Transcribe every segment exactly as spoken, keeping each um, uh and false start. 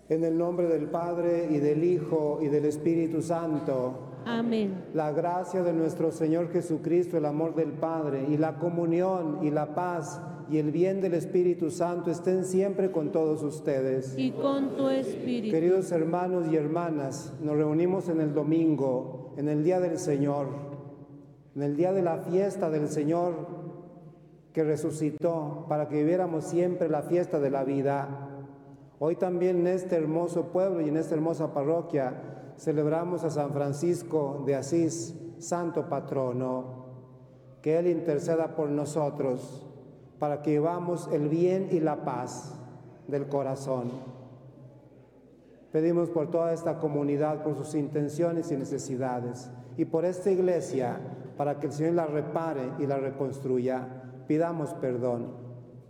En el nombre del Padre, y del Hijo, y del Espíritu Santo. Amén. La gracia de nuestro Señor Jesucristo, el amor del Padre, y la comunión, y la paz, y el bien del Espíritu Santo estén siempre con todos ustedes. Y con tu espíritu. Queridos hermanos y hermanas, nos reunimos en el domingo, en el Día del Señor, en el día de la fiesta del Señor que resucitó, para que viviéramos siempre la fiesta de la vida. Hoy también en este hermoso pueblo y en esta hermosa parroquia celebramos a San Francisco de Asís, santo patrono. Que Él interceda por nosotros para que vivamos el bien y la paz del corazón. Pedimos por toda esta comunidad, por sus intenciones y necesidades, y por esta iglesia, para que el Señor la repare y la reconstruya. Pidamos perdón.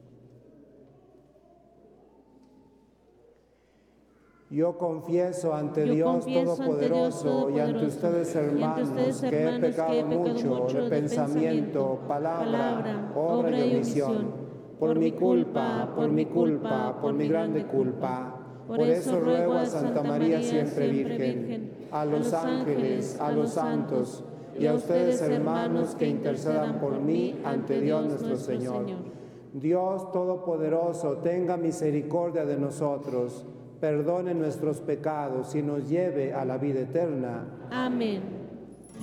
Yo confieso ante Yo Dios confieso Todopoderoso ante Dios y ante ustedes, hermanos, y ante ustedes, que he hermanos, pecado, que he pecado mucho, mucho de pensamiento, palabra, palabra, obra y omisión. Por mi culpa, por mi culpa, por mi grande culpa. Por eso ruego a Santa María siempre Virgen, a los ángeles, a los santos, y a ustedes, hermanos, que intercedan por mí ante Dios nuestro Señor. Dios Todopoderoso, tenga misericordia de nosotros, perdone nuestros pecados y nos lleve a la vida eterna. Amén.